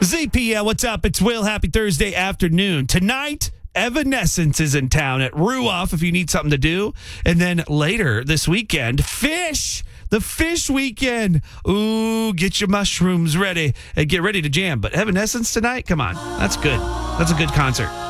ZPL, what's up? It's Will. Happy Thursday afternoon. Tonight, Evanescence is in town at Ruoff if you need something to do. And then later this weekend, Phish. The Phish weekend. Ooh, get your mushrooms ready and get ready to jam. But Evanescence tonight? Come on. That's good. That's a good concert.